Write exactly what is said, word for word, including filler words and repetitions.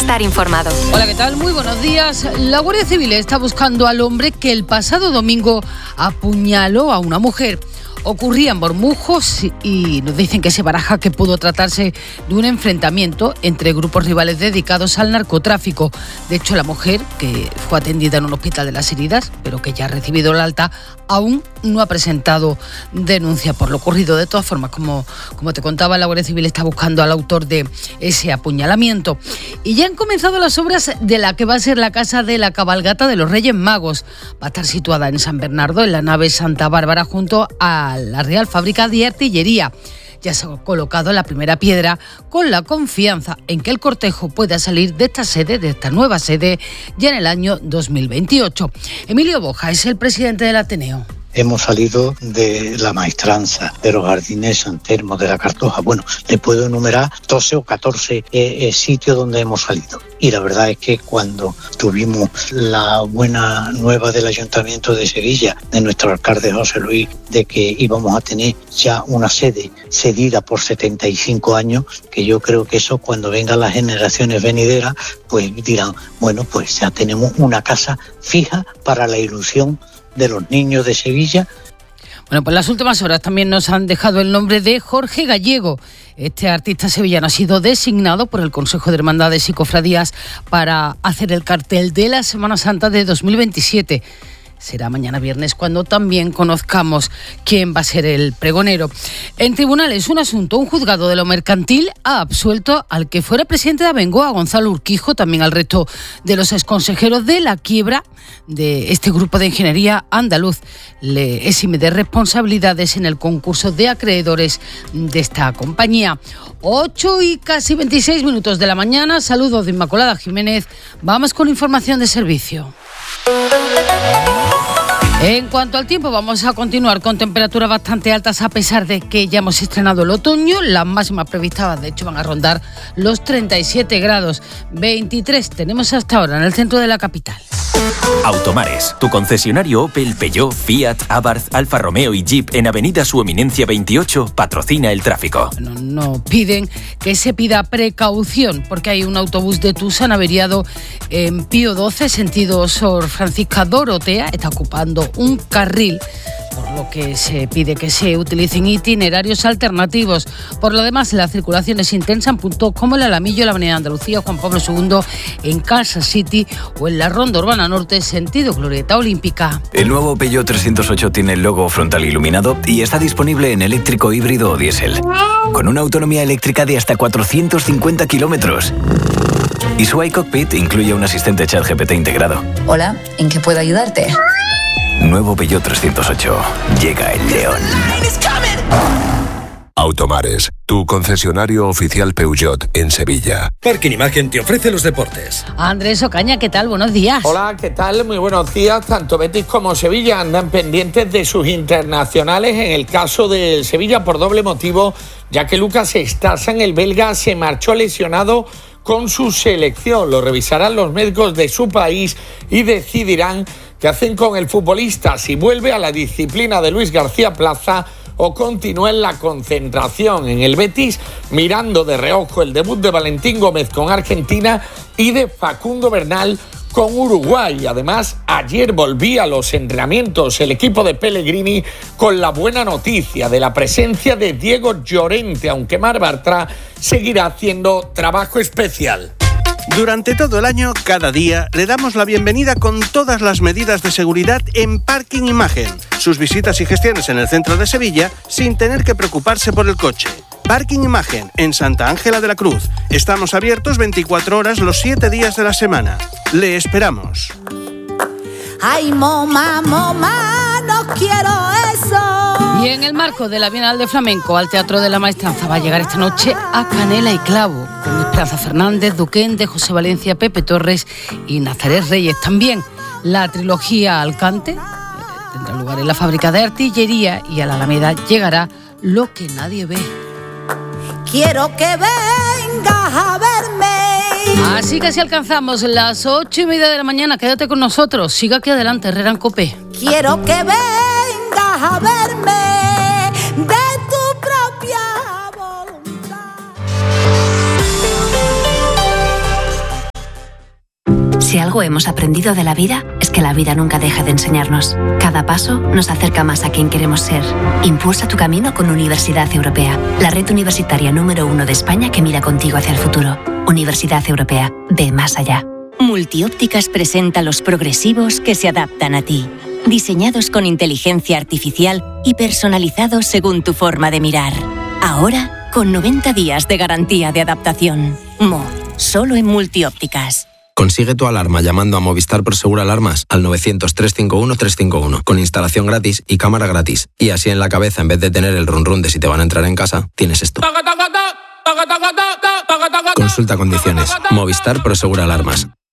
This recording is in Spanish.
estar informado. Hola, ¿qué tal? Muy buenos días. La Guardia Civil está buscando al hombre que el pasado domingo apuñaló a una mujer. Ocurría en Bormujos y nos dicen que se baraja que pudo tratarse de un enfrentamiento entre grupos rivales dedicados al narcotráfico. De hecho, la mujer, que fue atendida en un hospital de las heridas, pero que ya ha recibido el alta, aún no ha presentado denuncia por lo ocurrido. De todas formas, como, como te contaba, la Guardia Civil está buscando al autor de ese apuñalamiento. Y ya han comenzado las obras de la que va a ser la casa de la cabalgata de los Reyes Magos. Va a estar situada en San Bernardo, en la nave Santa Bárbara, junto a la Real Fábrica de Artillería. Ya se ha colocado la primera piedra con la confianza en que el cortejo pueda salir de esta sede, de esta nueva sede, ya en el año dos mil veintiocho. Emilio Boja es el presidente del Ateneo. Hemos salido de la Maestranza, de los Jardines San Telmo, de la Cartoja. Bueno, le puedo enumerar doce o catorce eh, eh, sitios donde hemos salido. Y la verdad es que cuando tuvimos la buena nueva del Ayuntamiento de Sevilla, de nuestro alcalde José Luis, de que íbamos a tener ya una sede cedida por setenta y cinco años, que yo creo que eso cuando vengan las generaciones venideras, pues dirán, bueno, pues ya tenemos una casa fija para la ilusión de los niños de Sevilla. Bueno, pues las últimas horas también nos han dejado el nombre de Jorge Gallego. Este artista sevillano ha sido designado por el Consejo de Hermandades y Cofradías para hacer el cartel de la Semana Santa de dos mil veintisiete. Será mañana viernes cuando también conozcamos quién va a ser el pregonero. En tribunales, un asunto. Un juzgado de lo mercantil ha absuelto al que fuera presidente de Abengoa, Gonzalo Urquijo, también al resto de los exconsejeros de la quiebra de este grupo de ingeniería andaluz. Le exime de responsabilidades en el concurso de acreedores de esta compañía. ocho y casi veintiséis minutos de la mañana. Saludos de Inmaculada Jiménez. Vamos con información de servicio. En cuanto al tiempo, vamos a continuar con temperaturas bastante altas a pesar de que ya hemos estrenado el otoño. Las máximas previstas, de hecho, van a rondar los treinta y siete grados. veintitrés tenemos hasta ahora en el centro de la capital. Automares, tu concesionario Opel, Peugeot, Fiat, Abarth, Alfa Romeo y Jeep en Avenida Su Eminencia veintiocho patrocina el tráfico. No, no piden que se pida precaución porque hay un autobús de Tusan averiado en Pío doce, sentido Sor Francisca Dorotea, está ocupando un carril, por lo que se pide que se utilicen itinerarios alternativos. Por lo demás, la circulación es intensa en puntos como el Alamillo, la Avenida Andalucía, Juan Pablo segundo, en Kansas City o en la Ronda Urbana Norte, sentido Glorieta Olímpica. El nuevo Peugeot trescientos ocho tiene el logo frontal iluminado y está disponible en eléctrico, híbrido o diésel, con una autonomía eléctrica de hasta cuatrocientos cincuenta kilómetros. Y su iCockpit incluye un asistente ChatGPT integrado. Hola, ¿en qué puedo ayudarte? Nuevo Peugeot trescientos ocho. Llega el león. Automares, tu concesionario oficial Peugeot en Sevilla. Parking Imagen te ofrece los deportes. Andrés Ocaña, ¿qué tal? Buenos días. Hola, ¿qué tal? Muy buenos días. Tanto Betis como Sevilla andan pendientes de sus internacionales. En el caso del Sevilla, por doble motivo, ya que Lucas Estasan, el belga, se marchó lesionado con su selección. Lo revisarán los médicos de su país y decidirán qué hacen con el futbolista, si vuelve a la disciplina de Luis García Plaza o continúa en la concentración en el Betis, mirando de reojo el debut de Valentín Gómez con Argentina y de Facundo Bernal con Uruguay. Además, ayer volvía a los entrenamientos el equipo de Pellegrini con la buena noticia de la presencia de Diego Llorente, aunque Mar Bartra seguirá haciendo trabajo especial. Durante todo el año, cada día, le damos la bienvenida con todas las medidas de seguridad en Parking Imagen. Sus visitas y gestiones en el centro de Sevilla sin tener que preocuparse por el coche. Parking Imagen, en Santa Ángela de la Cruz. Estamos abiertos veinticuatro horas los siete días de la semana. Le esperamos. Ay, moma, moma, no quiero eso. Y en el marco de la Bienal de Flamenco, al Teatro de la Maestranza va a llegar esta noche A Canela y Clavo, con Esperanza Fernández, Duquende, José Valencia, Pepe Torres y Nazaret Reyes. También la trilogía Alcante eh, tendrá lugar en la Fábrica de Artillería y a la Alameda llegará Lo que nadie ve. Quiero que vengas a verme. Así que si alcanzamos las ocho y media de la mañana, quédate con nosotros. Siga aquí adelante, Herrera en Copé. Quiero que vengas a verme de tu propia voluntad. Si algo hemos aprendido de la vida, es que la vida nunca deja de enseñarnos. Cada paso nos acerca más a quien queremos ser. Impulsa tu camino con Universidad Europea, la red universitaria número uno de España que mira contigo hacia el futuro. Universidad Europea, ve más allá. Multiópticas presenta los progresivos que se adaptan a ti. Diseñados con inteligencia artificial y personalizados según tu forma de mirar. Ahora, con noventa días de garantía de adaptación. Mo, solo en Multiópticas. Consigue tu alarma llamando a Movistar Prosegur Alarmas al novecientos, trescientos cincuenta y uno, trescientos cincuenta y uno con instalación gratis y cámara gratis. Y así en la cabeza, en vez de tener el run run de si te van a entrar en casa, tienes esto. Consulta condiciones. Movistar Prosegur Alarmas.